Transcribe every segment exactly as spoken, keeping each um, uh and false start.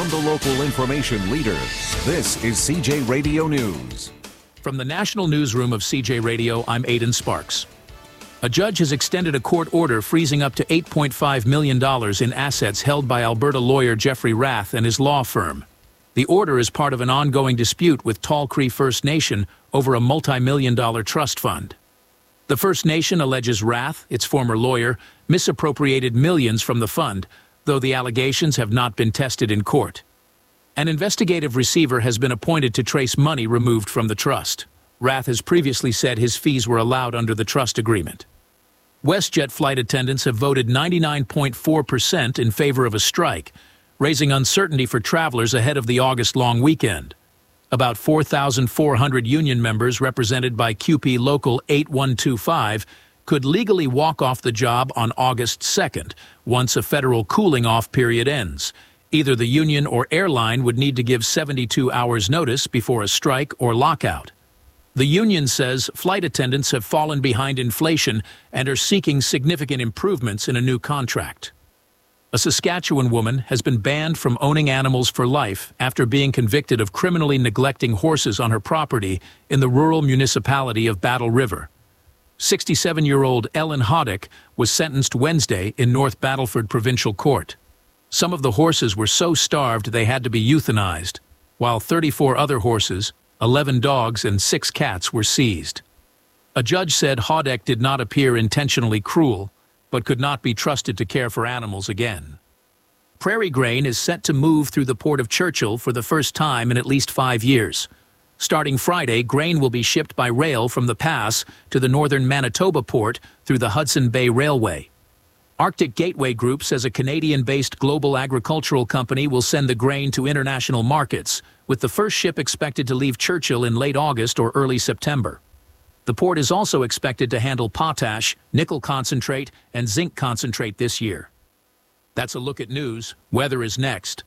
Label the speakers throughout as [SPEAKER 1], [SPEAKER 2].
[SPEAKER 1] From the local information leader, this is C J Radio News.
[SPEAKER 2] From the National Newsroom of C J Radio, I'm Aidan Sparks. A judge has extended a court order freezing up to eight point five million dollars in assets held by Alberta lawyer Jeffrey Rath and his law firm. The order is part of an ongoing dispute with Tall Cree First Nation over a multi-million dollar trust fund. The First Nation alleges Rath, its former lawyer, misappropriated millions from the fund, though the allegations have not been tested in court. An investigative receiver has been appointed to trace money removed from the trust. Rath has previously said his fees were allowed under the trust agreement. WestJet flight attendants have voted ninety-nine point four percent in favor of a strike, raising uncertainty for travelers ahead of the August long weekend. About four thousand four hundred union members represented by Q P Local eight one two five could legally walk off the job on August second, once a federal cooling-off period ends. Either the union or airline would need to give seventy-two hours notice before a strike or lockout. The union says flight attendants have fallen behind inflation and are seeking significant improvements in a new contract. A Saskatchewan woman has been banned from owning animals for life after being convicted of criminally neglecting horses on her property in the rural municipality of Battle River. sixty-seven-year-old Ellen Hoddick was sentenced Wednesday in North Battleford Provincial Court. Some of the horses were so starved they had to be euthanized, while thirty-four other horses, eleven dogs, and six cats were seized. A judge said Hoddick did not appear intentionally cruel, but could not be trusted to care for animals again. Prairie grain is set to move through the Port of Churchill for the first time in at least five years. Starting Friday, grain will be shipped by rail from the pass to the northern Manitoba port through the Hudson Bay Railway. Arctic Gateway Group says a Canadian-based global agricultural company will send the grain to international markets, with the first ship expected to leave Churchill in late August or early September. The port is also expected to handle potash, nickel concentrate, and zinc concentrate this year. That's a look at news. Weather is next.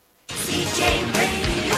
[SPEAKER 3] C J Radio,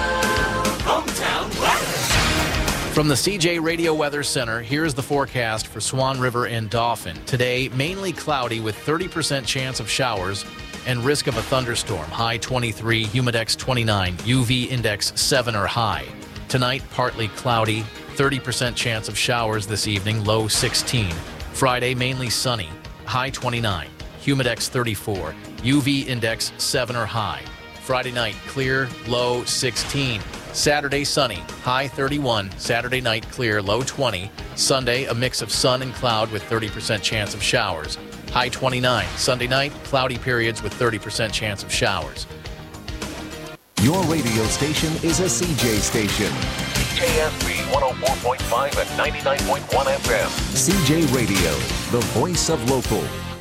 [SPEAKER 3] hometown weather.
[SPEAKER 4] From the C J Radio Weather Center, here's the forecast for Swan River and Dauphin. Today, mainly cloudy with thirty percent chance of showers and risk of a thunderstorm. High twenty-three, humidex twenty-nine, U V index seven or high. Tonight, partly cloudy, thirty percent chance of showers this evening, low sixteen. Friday, mainly sunny, high twenty-nine, humidex thirty-four, U V index seven or high. Friday night, clear, low sixteen. Saturday, sunny, high thirty-one. Saturday night, clear, low twenty. Sunday, a mix of sun and cloud with thirty percent chance of showers. High twenty-nine. Sunday night, cloudy periods with thirty percent chance of showers.
[SPEAKER 1] Your radio station is a C J station.
[SPEAKER 5] C J S B one oh four point five and ninety-nine point one F M.
[SPEAKER 1] C J Radio, the voice of local.